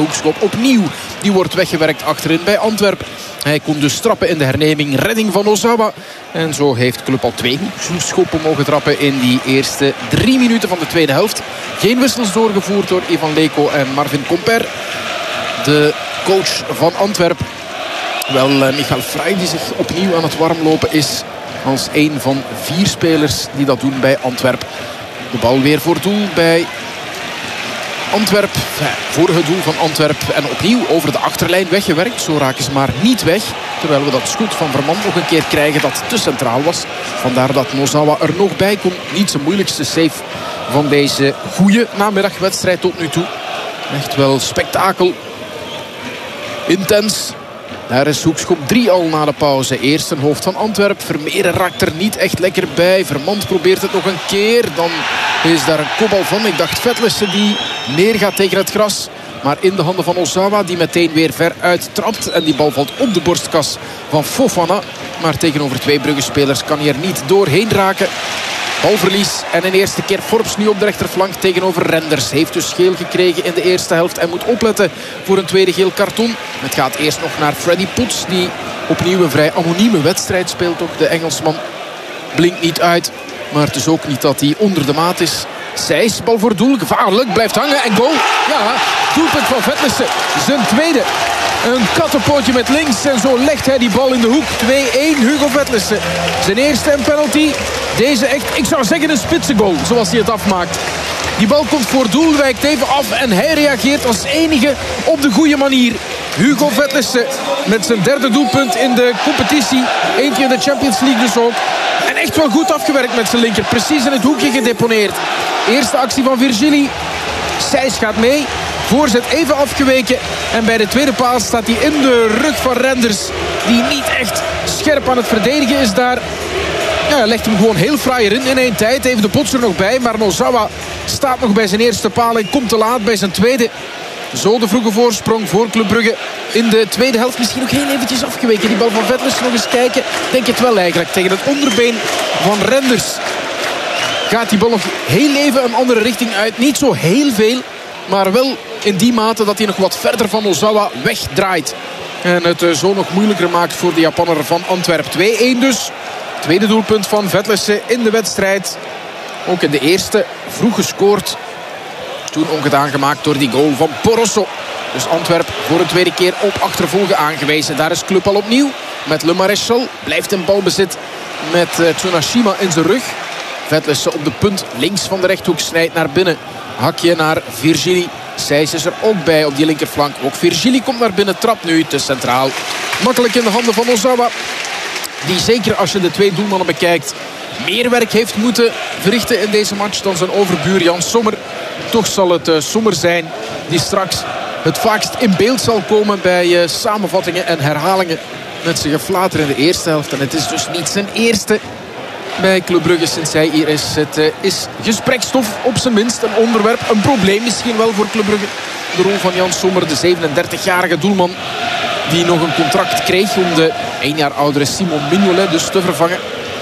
hoekschop opnieuw. Die wordt weggewerkt achterin bij Antwerpen. Hij kon dus trappen in de herneming. Redding van Ozawa. En zo heeft Club al 2 hoekschoppen mogen trappen in die eerste 3 minuten van de tweede helft. Geen wissels doorgevoerd door Ivan Leko en Marvin Comper. De coach van Antwerpen. Wel, Michael Frey die zich opnieuw aan het warmlopen is. Als een van 4 spelers die dat doen bij Antwerpen. De bal weer voor doel bij Antwerpen. Voor het doel van Antwerpen. En opnieuw over de achterlijn weggewerkt. Zo raken ze maar niet weg. Terwijl we dat schot van Vermand nog een keer krijgen dat te centraal was. Vandaar dat Nozawa er nog bij komt. Niet zijn moeilijkste save van deze goede namiddagwedstrijd tot nu toe. Echt wel spektakel. Intens. Daar is hoekschop 3 al na de pauze. Eerst een hoofd van Antwerpen. Vermeeren raakt er niet echt lekker bij. Vermand probeert het nog een keer. Dan is daar een kopbal van. Ik dacht Vetlissen die neergaat tegen het gras. Maar in de handen van Ozawa die meteen weer ver uittrapt. En die bal valt op de borstkas van Fofana. Maar tegenover 2 Brugge-spelers kan hij er niet doorheen raken. Balverlies en een eerste keer Forbes nu op de rechterflank tegenover Renders. Heeft dus geel gekregen in de eerste helft en moet opletten voor een tweede geel karton. Het gaat eerst nog naar Freddy Poets die opnieuw een vrij anonieme wedstrijd speelt. Ook de Engelsman blinkt niet uit. Maar het is ook niet dat hij onder de maat is. Sijs, bal voor doel, gevaarlijk, blijft hangen en goal. Ja, doelpunt van Vetlissen. Zijn tweede. Een kattenpootje met links en zo legt hij die bal in de hoek. 2-1 Hugo Vetlissen. Zijn eerste en penalty. Deze echt, ik zou zeggen een spitsengoal, zoals hij het afmaakt. Die bal komt voor doel, wijkt even af en hij reageert als enige op de goede manier. Hugo Vetlissen met zijn 3e doelpunt in de competitie. Eentje in de Champions League dus ook. En echt wel goed afgewerkt met zijn linker. Precies in het hoekje gedeponeerd. Eerste actie van Virgili. Sijs gaat mee. Voorzet even afgeweken. En bij de tweede paal staat hij in de rug van Renders. Die niet echt scherp aan het verdedigen is daar. Ja, hij legt hem gewoon heel fraai erin in 1 tijd. Even de Poets er nog bij. Maar Nozawa staat nog bij zijn eerste paal en komt te laat bij zijn tweede. Zo de vroege voorsprong voor Club Brugge. In de tweede helft misschien nog heel eventjes afgeweken. Die bal van Vetlissen nog eens kijken. Denk het wel eigenlijk. Tegen het onderbeen van Renders gaat die bal nog heel even een andere richting uit. Niet zo heel veel. Maar wel in die mate dat hij nog wat verder van Ozawa wegdraait. En het zo nog moeilijker maakt voor de Japanner van Antwerpen. 2-1 dus. Tweede doelpunt van Vetlissen in de wedstrijd. Ook in de eerste vroeg gescoord. Toen ongedaan gemaakt door die goal van Porosso. Dus Antwerpen voor een tweede keer op achtervolgen aangewezen. Daar is Club al opnieuw met Le Maréchal. Blijft in balbezit met Tsunashima in zijn rug. Vetlissen op de punt links van de rechthoek snijdt naar binnen. Hakje naar Virgili. Sijs is er ook bij op die linkerflank. Ook Virgili komt naar binnen, trapt nu te centraal. Makkelijk in de handen van Ozawa. Die zeker als je de 2 doelmannen bekijkt meer werk heeft moeten verrichten in deze match dan zijn overbuur Jan Sommer. Toch zal het Sommer zijn die straks het vaakst in beeld zal komen bij samenvattingen en herhalingen. Met zijn geflater in de eerste helft. En het is dus niet zijn eerste bij Club Brugge sinds hij hier is. Het is gesprekstof op zijn minst. Een onderwerp, een probleem misschien wel voor Club Brugge. De rol van Jan Sommer, de 37-jarige doelman die nog een contract kreeg om de 1 jaar oudere Simon Mignolet dus te vervangen.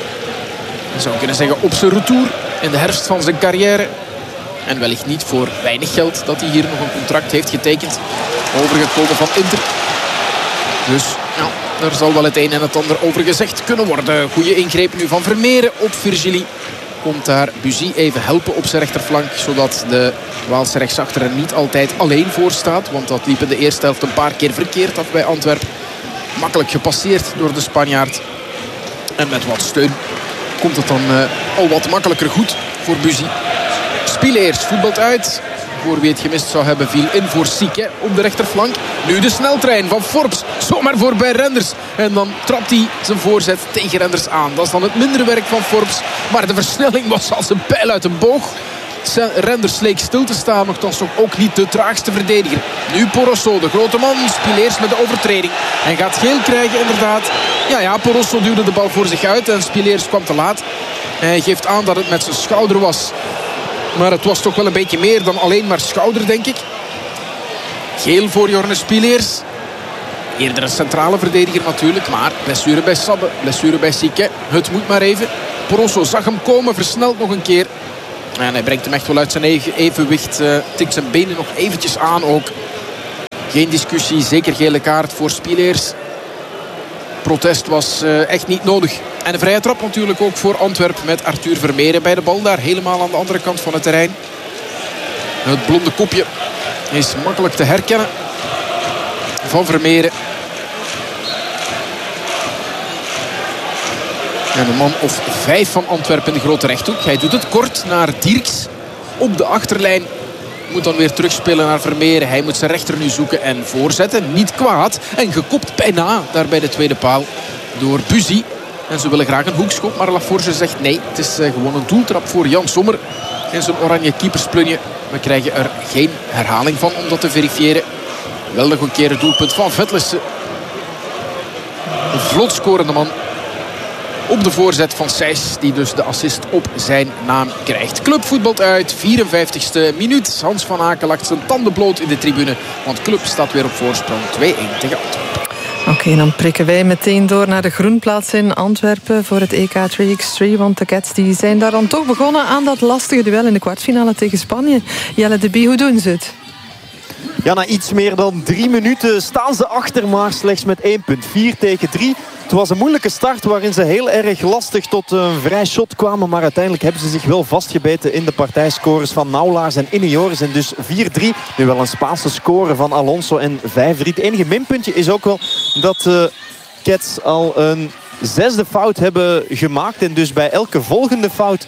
Je zou kunnen zeggen op zijn retour in de herfst van zijn carrière. En wellicht niet voor weinig geld dat hij hier nog een contract heeft getekend. Overgekomen van Inter. Dus ja, er zal wel het een en het ander over gezegd kunnen worden. Goede ingreep nu van Vermeeren op Virgili. Komt daar Buzy even helpen op zijn rechterflank. Zodat de Waalse rechtsachter er niet altijd alleen voor staat. Want dat liep in de eerste helft een paar keer verkeerd af bij Antwerpen. Makkelijk gepasseerd door de Spanjaard. En met wat steun komt het dan al wat makkelijker goed voor Buzy. Spieleers voetbalt uit. Voor wie het gemist zou hebben viel in voor Sique op de rechterflank. Nu de sneltrein van Forbes. Zomaar voorbij Renders. En dan trapt hij zijn voorzet tegen Renders aan. Dat is dan het mindere werk van Forbes. Maar de versnelling was als een pijl uit een boog. Renders leek stil te staan. Nochtans toch ook niet de traagste verdediger. Nu Porosso, de grote man. Spieleers met de overtreding. En gaat geel krijgen inderdaad. Ja, Porosso duwde de bal voor zich uit. En Spieleers kwam te laat. Hij geeft aan dat het met zijn schouder was. Maar het was toch wel een beetje meer dan alleen maar schouder, denk ik. Geel voor Jorne Spieleers. Eerder een centrale verdediger natuurlijk. Maar blessure bij Sabbe, blessure bij Sique. Het moet maar even. Porosso zag hem komen, versnelt nog een keer. En hij brengt hem echt wel uit zijn eigen evenwicht. Tikt zijn benen nog eventjes aan ook. Geen discussie, zeker gele kaart voor Spileers. Protest was echt niet nodig. En een vrije trap natuurlijk ook voor Antwerpen met Arthur Vermeeren bij de bal. Daar helemaal aan de andere kant van het terrein. Het blonde kopje is makkelijk te herkennen van Vermeeren. En een man of 5 van Antwerpen in de grote rechthoek. Hij doet het kort naar Dierks op de achterlijn. Moet dan weer terugspelen naar Vermeeren. Hij moet zijn rechter nu zoeken en voorzetten. Niet kwaad. En gekopt bijna daar bij de tweede paal door Buzy. En ze willen graag een hoekschop. Maar Laforge zegt nee. Het is gewoon een doeltrap voor Jan Sommer. En zo'n oranje keepersplunje. We krijgen er geen herhaling van om dat te verifiëren. Wel nog een keer het doelpunt van Vetlessen. Een vlot scorende man. Op de voorzet van Sijs, die dus de assist op zijn naam krijgt. Club voetbalt uit, 54e minuut. Hans van Aken lakt zijn tanden bloot in de tribune. Want Club staat weer op voorsprong 2-1 tegen Antwerpen. Oké, dan prikken wij meteen door naar de groenplaats in Antwerpen voor het EK 3x3. Want de Cats die zijn daar dan toch begonnen aan dat lastige duel in de kwartfinale tegen Spanje. Jelle de Bie, hoe doen ze het? Ja, na iets meer dan 3 minuten staan ze achter, maar slechts met 1 punt. 4 tegen 3. Het was een moeilijke start waarin ze heel erg lastig tot een vrij shot kwamen. Maar uiteindelijk hebben ze zich wel vastgebeten in de partijscores van Naulaars en Ineoris. En dus 4-3. Nu wel een Spaanse score van Alonso en 5-3. Het enige minpuntje is ook wel dat de Cats al een 6e fout hebben gemaakt. En dus bij elke volgende fout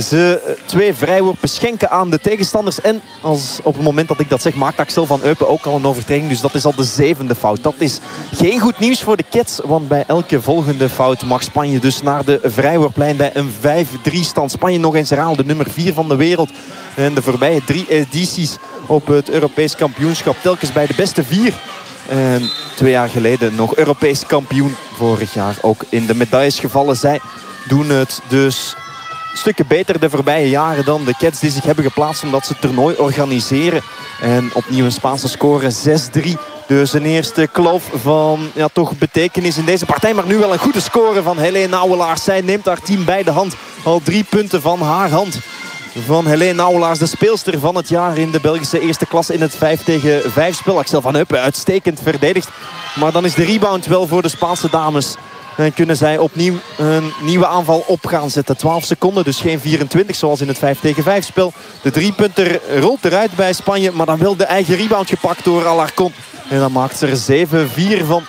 ze 2 vrijworpen schenken aan de tegenstanders. En op het moment dat ik dat zeg, maakt Axel van Eupen ook al een overtreding. Dus dat is al de 7e fout. Dat is geen goed nieuws voor de Cats. Want bij elke volgende fout mag Spanje dus naar de vrijworplijn bij een 5-3 stand. Spanje nog eens herhaald, de nummer 4 van de wereld. En de voorbije 3 edities op het Europees kampioenschap. Telkens bij de beste 4. En 2 jaar geleden nog Europees kampioen. Vorig jaar ook in de medailles gevallen. Zij doen het dus stukken beter de voorbije jaren dan de Cats die zich hebben geplaatst omdat ze het toernooi organiseren. En opnieuw een Spaanse score 6-3. Dus een eerste kloof van toch betekenis in deze partij. Maar nu wel een goede score van Helene Nauwelaars. Zij neemt haar team bij de hand. Al 3 punten van haar hand. Van Helene Nauwelaars, de speelster van het jaar in de Belgische eerste klasse in het 5 tegen 5 spel. Axel van Eupen uitstekend verdedigd. Maar dan is de rebound wel voor de Spaanse dames. En kunnen zij opnieuw een nieuwe aanval op gaan zetten. 12 seconden, dus geen 24 zoals in het 5 tegen 5 spel. De 3-punter rolt eruit bij Spanje. Maar dan wel de eigen rebound gepakt door Alarcon. En dan maakt ze er 7-4 van.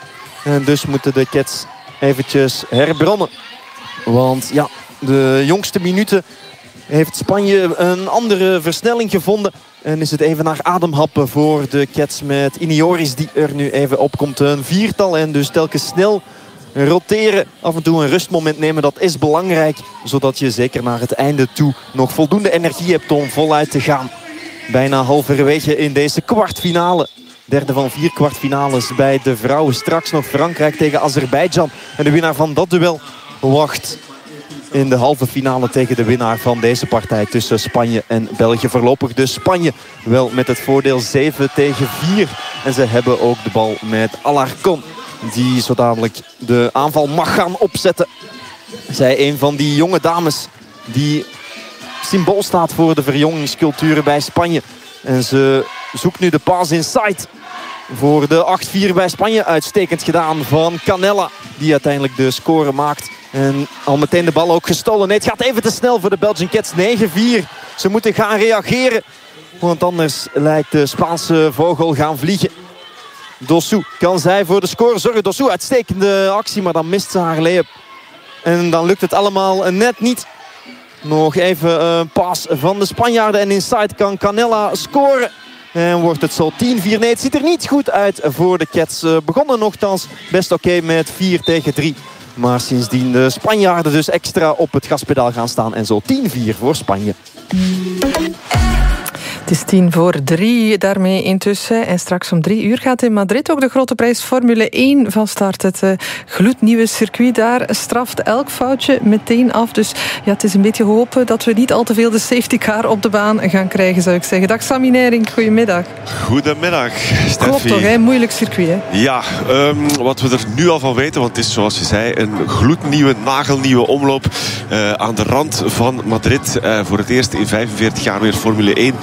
En dus moeten de Cats eventjes herbronnen. Want ja, de jongste minuten heeft Spanje een andere versnelling gevonden. En is het even naar ademhappen voor de Cats met Ineoris die er nu even opkomt. Een 4-tal en dus telkens snel roteren, af en toe een rustmoment nemen, dat is belangrijk. Zodat je zeker naar het einde toe nog voldoende energie hebt om voluit te gaan. Bijna halverwege in deze kwartfinale. Derde van 4 kwartfinales bij de vrouwen. Straks nog Frankrijk tegen Azerbeidzjan. En de winnaar van dat duel wacht in de halve finale tegen de winnaar van deze partij tussen Spanje en België. Voorlopig dus Spanje wel met het voordeel 7 tegen 4. En ze hebben ook de bal met Alarcon, die zo dadelijk de aanval mag gaan opzetten. Zij een van die jonge dames die symbool staat voor de verjongingsculturen bij Spanje. En ze zoekt nu de paas inside voor de 8-4 bij Spanje. Uitstekend gedaan van Canella, die uiteindelijk de score maakt. En al meteen de bal ook gestolen. Nee, het gaat even te snel voor de Belgian Cats. 9-4. Ze moeten gaan reageren. Want anders lijkt de Spaanse vogel gaan vliegen. Dossou kan zij voor de score zorgen. Dossou, uitstekende actie, maar dan mist ze haar layup. En dan lukt het allemaal net niet. Nog even een paas van de Spanjaarden. En inside kan Canella scoren. En wordt het zo 10-4. Nee, het ziet er niet goed uit voor de Cats. Begonnen nogthans best oké met 4 tegen 3. Maar sindsdien de Spanjaarden dus extra op het gaspedaal gaan staan. En zo 10-4 voor Spanje. Het is 2:50 daarmee intussen. En straks om 3 uur gaat in Madrid ook de grote prijs Formule 1 van start. Het gloednieuwe circuit daar straft elk foutje meteen af. Dus ja, het is een beetje hopen dat we niet al te veel de safety car op de baan gaan krijgen, zou ik zeggen. Dag Sammy Nering, goedemiddag. Goedemiddag, Steffi. Klopt toch, hè? Moeilijk circuit, hè? Ja, wat we er nu al van weten, want het is zoals je zei een gloednieuwe, nagelnieuwe omloop aan de rand van Madrid. Voor het eerst in 45 jaar weer Formule 1.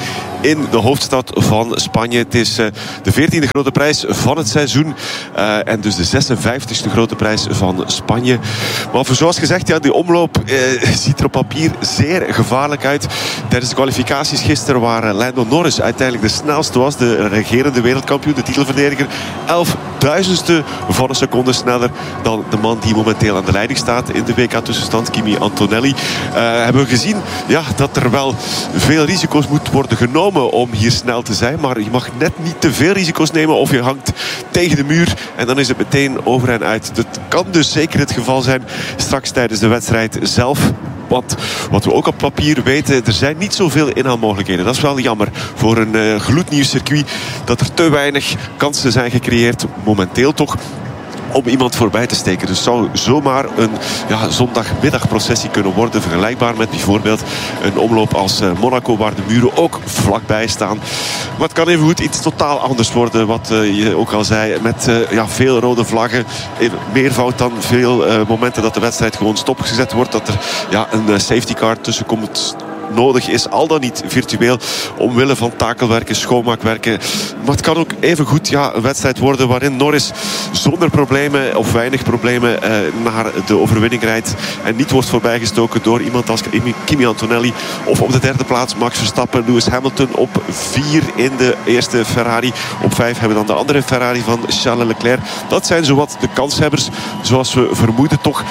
in de hoofdstad van Spanje. Het is de 14e grote prijs van het seizoen. En dus de 56e grote prijs van Spanje. Maar zoals gezegd, ja, die omloop ziet er op papier zeer gevaarlijk uit. Tijdens de kwalificaties gisteren waar Lando Norris uiteindelijk de snelste was. De regerende wereldkampioen, de titelverdediger. 11.000ste van een seconde sneller dan de man die momenteel aan de leiding staat in de WK-tussenstand, Kimi Antonelli. Hebben we gezien dat er wel veel risico's moet worden genomen om hier snel te zijn. Maar je mag net niet te veel risico's nemen of je hangt tegen de muur en dan is het meteen over en uit. Dat kan dus zeker het geval zijn straks tijdens de wedstrijd zelf. Want wat we ook op papier weten, er zijn niet zoveel inhaalmogelijkheden. Dat is wel jammer voor een gloednieuw circuit. Dat er te weinig kansen zijn gecreëerd, momenteel toch, om iemand voorbij te steken. Dus het zou zomaar een zondagmiddagprocessie kunnen worden. Vergelijkbaar met bijvoorbeeld een omloop als Monaco, waar de muren ook vlakbij staan. Maar het kan evengoed iets totaal anders worden. Wat je ook al zei, met veel rode vlaggen. Meervoud dan veel momenten dat de wedstrijd gewoon stopgezet wordt. Dat er een safety car tussen komt nodig is, al dan niet virtueel, omwille van takelwerken, schoonmaakwerken. Maar het kan ook even goed een wedstrijd worden waarin Norris zonder problemen of weinig problemen naar de overwinning rijdt en niet wordt voorbijgestoken door iemand als Kimi Antonelli. Of op de derde plaats Max Verstappen, Lewis Hamilton op 4 in de eerste Ferrari. Op 5 hebben we dan de andere Ferrari van Charles Leclerc. Dat zijn zowat de kanshebbers, zoals we vermoeden toch.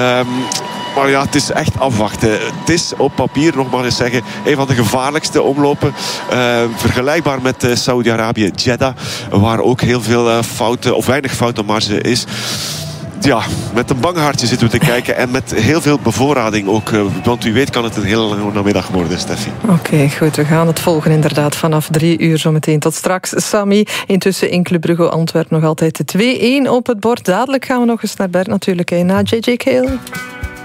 Maar ja, het is echt afwachten. Het is op papier, nog maar eens zeggen, een van de gevaarlijkste omlopen. Vergelijkbaar met Saudi-Arabië, Jeddah, waar ook heel veel fouten, of weinig foutenmarge is. Ja, met een bang hartje zitten we te kijken. En met heel veel bevoorrading ook. Want wie weet kan het een hele lange namiddag worden, Steffi. Oké, goed. We gaan het volgen inderdaad vanaf 3 uur zometeen. Tot straks, Sammy. Intussen in Club Brugge Antwerpen nog altijd de 2-1 op het bord. Dadelijk gaan we nog eens naar Bert natuurlijk. Na J.J. Cale.